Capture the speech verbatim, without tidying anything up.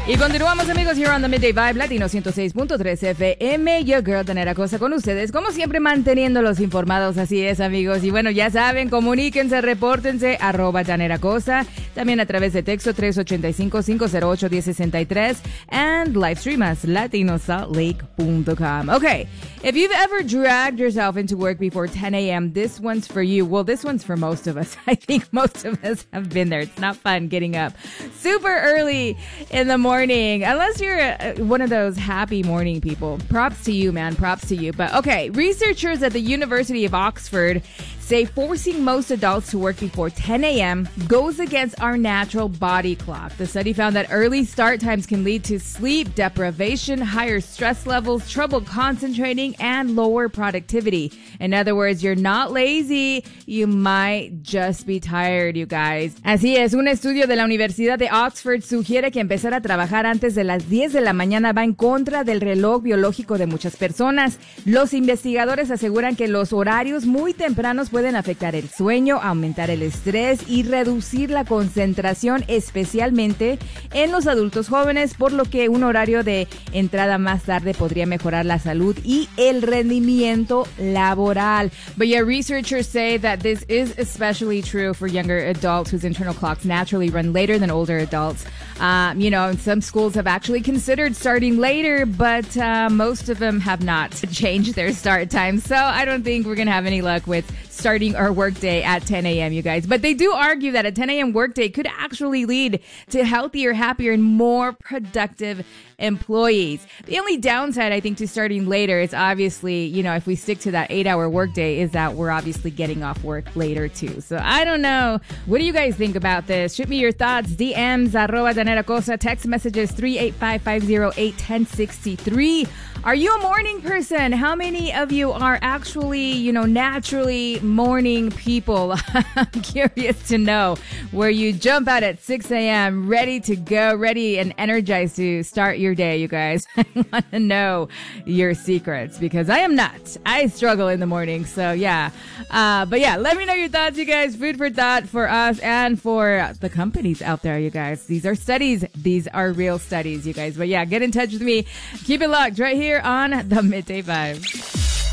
Y continuamos, amigos, here on the Midday Vibe, Latino ciento seis punto tres F M. Your girl, Danera Cosa, con ustedes. Como siempre, manteniéndolos informados. Así es, amigos. Y bueno, ya saben, comuníquense, repórtense, arroba Danera Cosa. También a través de texto tres ocho cinco, cinco cero ocho, uno cero seis tres. And live stream us, latino salt lake punto com. Okay, if you've ever dragged yourself into work before ten a.m., this one's for you. Well, this one's for most of us. I think most of us have been there. It's not fun getting up super early in the morning. Morning, unless you're a, one of those happy morning people. Props to you, man. Props to you. But okay, researchers at the University of Oxford say forcing most adults to work before ten a.m. goes against our natural body clock. The study found that early start times can lead to sleep deprivation, higher stress levels, trouble concentrating, and lower productivity. In other words, you're not lazy, you might just be tired, you guys. Así es, un estudio de la Universidad de Oxford sugiere que empezar a trabajar antes de las diez de la mañana va en contra del reloj biológico de muchas personas. Los investigadores aseguran que los horarios muy tempranos pueden afectar el sueño, aumentar el estrés y reducir la concentración, especialmente en los adultos jóvenes, por lo que un horario de entrada más tarde podría mejorar la salud y el rendimiento laboral. But yeah, researchers say that this is especially true for younger adults whose internal clocks naturally run later than older adults. Um, you know, some schools have actually considered starting later, but uh, most of them have not changed their start time. So I don't think we're going to have any luck with starting our workday at ten a.m., you guys. But they do argue that a ten a.m. workday could actually lead to healthier, happier, and more productive employees. The only downside, I think, to starting later is obviously, you know, if we stick to that eight-hour workday, is that we're obviously getting off work later, too. So I don't know. What do you guys think about this? Shoot me your thoughts. D Ms, arroba Danera Cosa. Text messages three eight five, five zero eight, one zero six three. Are you a morning person? How many of you are actually, you know, naturally morning people? I'm curious to know, where you jump out at six a.m. ready to go, ready and energized to start your day, you guys. I want to know your secrets, because I am not. I struggle in the morning, so yeah. Uh, but yeah, let me know your thoughts, you guys. Food for thought for us and for the companies out there, you guys. These are studies. These are real studies, you guys. But yeah, get in touch with me. Keep it locked right here on the Midday Vibe.